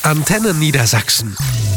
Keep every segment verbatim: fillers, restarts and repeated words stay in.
Antenne Niedersachsen.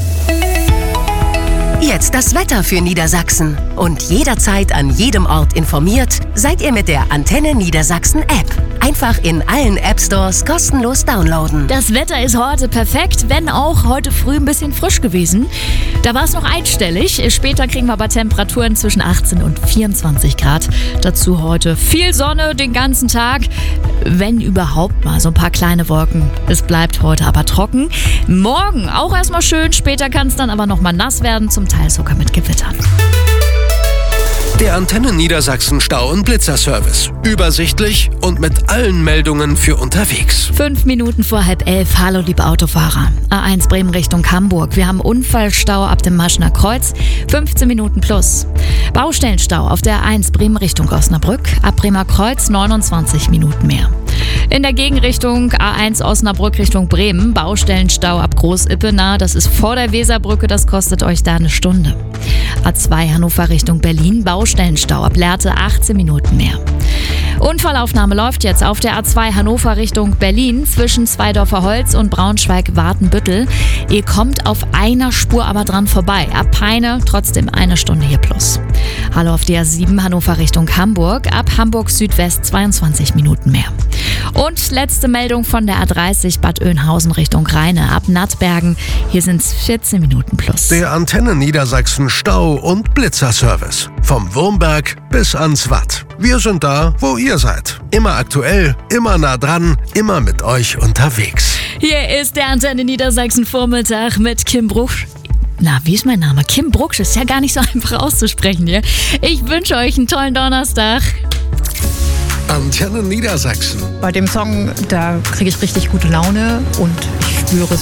Jetzt das Wetter für Niedersachsen. Und jederzeit an jedem Ort informiert seid ihr mit der Antenne Niedersachsen App. Einfach in allen App-Stores kostenlos downloaden. Das Wetter ist heute perfekt, wenn auch heute früh ein bisschen frisch gewesen. Da war es noch einstellig. Später kriegen wir aber Temperaturen zwischen achtzehn und vierundzwanzig Grad. Dazu heute viel Sonne den ganzen Tag. Wenn überhaupt mal so ein paar kleine Wolken. Es bleibt heute aber trocken. Morgen auch erstmal schön. Später kann es dann aber noch mal nass werden, zum Teil sogar mit Gewittern. Der Antenne Niedersachsen Stau- und Blitzerservice. Übersichtlich und mit allen Meldungen für unterwegs. Fünf Minuten vor halb elf. Hallo, liebe Autofahrer. A eins Bremen Richtung Hamburg. Wir haben Unfallstau ab dem Maschner Kreuz. fünfzehn Minuten plus. Baustellenstau auf der A eins Bremen Richtung Osnabrück. Ab Bremer Kreuz neunundzwanzig Minuten mehr. In der Gegenrichtung A eins Osnabrück Richtung Bremen. Baustellenstau ab Groß-Ippenaar. Das ist vor der Weserbrücke. Das kostet euch da eine Stunde. A zwei Hannover Richtung Berlin. Baustellenstau ab Lehrte achtzehn Minuten mehr. Unfallaufnahme läuft jetzt auf der A zwei Hannover Richtung Berlin zwischen Zweidorfer Holz und Braunschweig-Watenbüttel. Ihr kommt auf einer Spur aber dran vorbei. Ab Peine trotzdem eine Stunde hier plus. Hallo auf der A sieben Hannover Richtung Hamburg. Ab Hamburg Südwest zweiundzwanzig Minuten mehr. Und letzte Meldung von der A dreißig Bad Oeynhausen Richtung Rheine. Ab Nattbergen. Hier sind es vierzehn Minuten plus. Der Antenne Niedersachsen Stau- und Blitzerservice. Vom Wurmberg bis ans Watt. Wir sind da, wo ihr seid. Immer aktuell, immer nah dran, immer mit euch unterwegs. Hier ist der Antenne Niedersachsen Vormittag mit Kim Bruch. Na, wie ist mein Name? Kim Brucksch, ist ja gar nicht so einfach auszusprechen hier. Ich wünsche euch einen tollen Donnerstag. Antenne Niedersachsen. Bei dem Song, da kriege ich richtig gute Laune und ich spüre